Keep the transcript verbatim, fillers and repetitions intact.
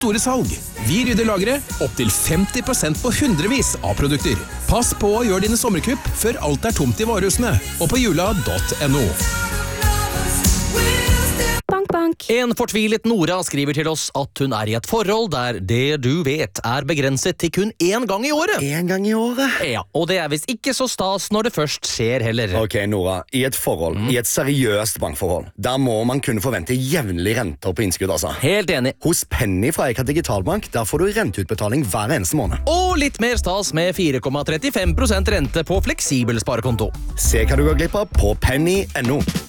store salg. Vi rydder lageret opp til femti prosent på hundrevis av produkter. Pass på å gjøre dine sommerkupp før alt er tomt i varehusene. Og på jula punktum no. Bank, bank. En fortvilet Nora skriver til oss at hun er i et forhold der det du vet er begrenset til kun én gang i året. En gang i året? Ja, og det er visst ikke så stas når det først skjer heller. Ok, Nora, i et forhold, mm. i et seriøst bankforhold, der må man kunne forvente jevnlige renter på innskudd, altså. Helt enig. Hos Penny fra Eika Digitalbank, der får du renteutbetaling hver eneste måned. Og litt mer stas med fire komma trettifem prosent rente på fleksibel sparekonto. Se hva du går glipp av på penny punktum no.